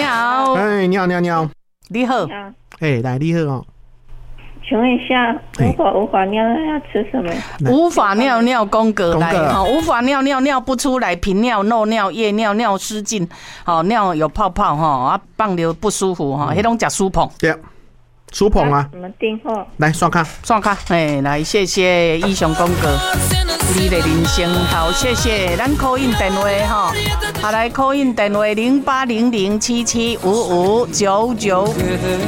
你好。 哎，你好，你好，你好。 你好。 哎，来，你好哦。 请问一下，无法尿要吃什么？ 无法尿尿宫格来哈，无法尿尿尿不出来，频尿、漏尿、夜尿、尿失禁，好尿有泡泡哈，啊放流不舒服哈，迄种吃舒膨。 对，舒膨啊。 怎么订货？ 来刷卡， 刷卡。哎，来谢谢医雄宫格，你的人生好，谢谢。咱 call in 电话哈，好来 call in 电话0800775599。